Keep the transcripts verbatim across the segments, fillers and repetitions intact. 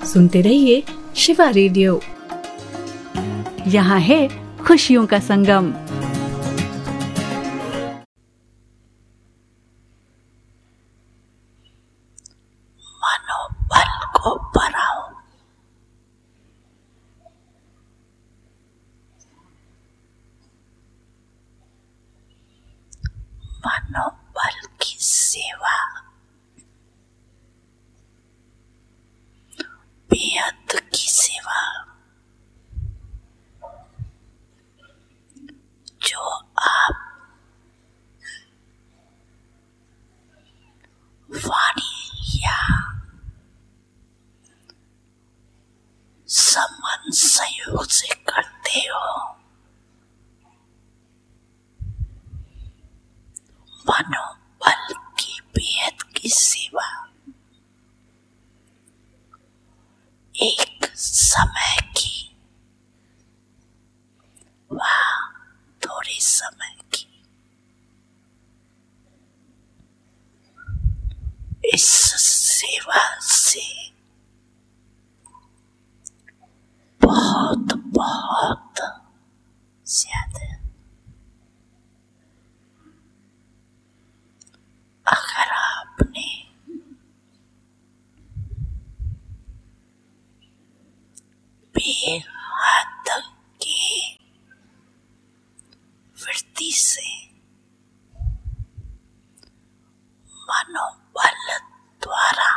सुनते रहिए शिवा रेडियो। यहाँ है खुशियों का संगम। मनोबल को बढ़ाओ। मनोबल की सेवा बेहद की सेवा, जो आप वाणी या समन संयोग से करते हो, मनोबल की बेहद की सेवा एक समय की व थोड़े समय की, इस सेवा से बहुत बहुत ज्यादा अगर आपने बेहद की वृत्ति से मनोबल द्वारा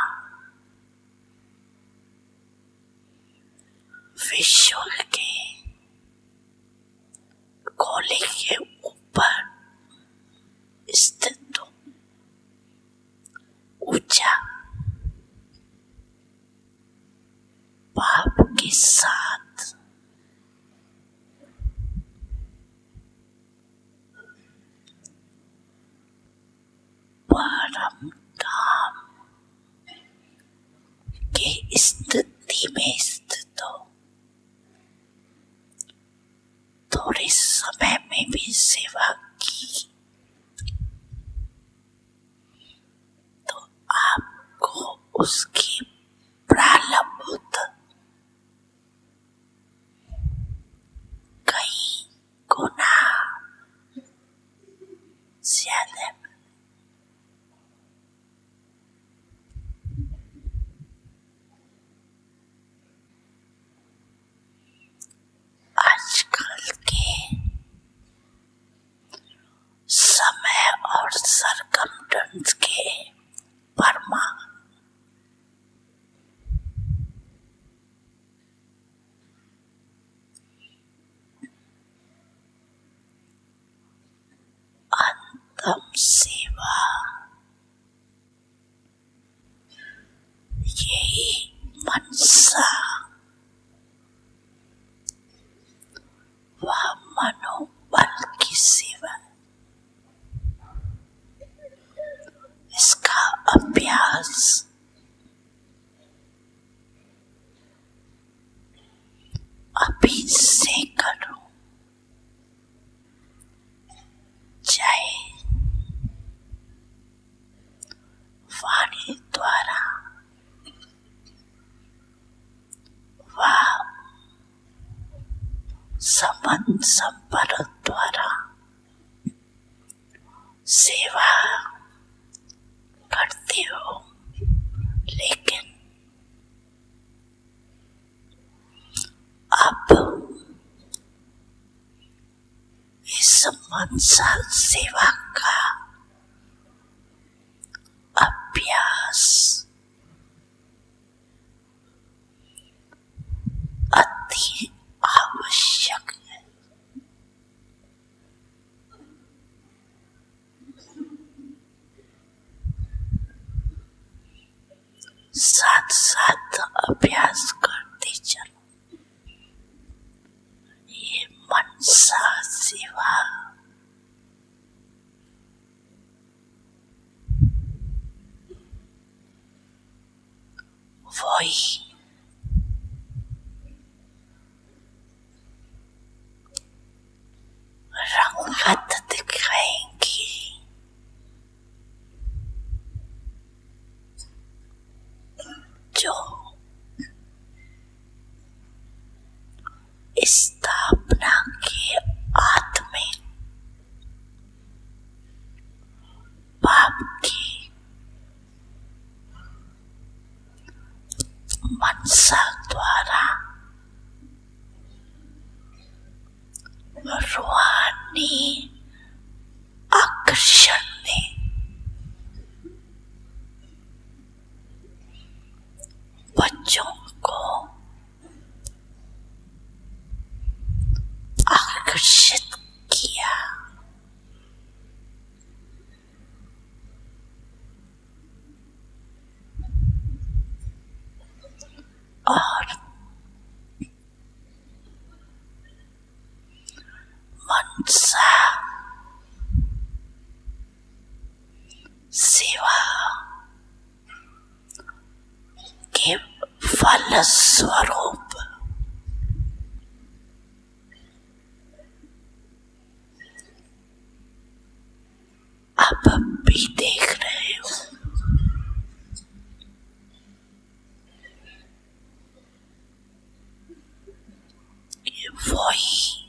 विश्व के गोले के ऊपर स्थित ऊंचा भाव के साथ परम धाम के स्थिति में स्थित हो, थोड़े समय में भी सेवा की तो आपको उसकी प्रारब्ध कई गुना ज्यादा आजकल के समय और सरकमस्टेंस के परमा अंतम सेवा यही मनसा व मनोबल की सेवा, इसका अभ्यास अभी से करो, चाहे वाणी द्वारा व संबंध संपर्क द्वारा सेवा करते हो, लेकिन अब इस मनसा सेवा का अभ्यास अति आवश्यक है। साथ साथ अभ्यास करते चलो। ये मनसा सेवा वही रंगत दिखाएंगी जो मनसा द्वारा रूहानी आकर्षण में बच्चों को आकर्षित किया। और मनसा सेवा के फलस्वरूप आप भी देख रहे हो कि वही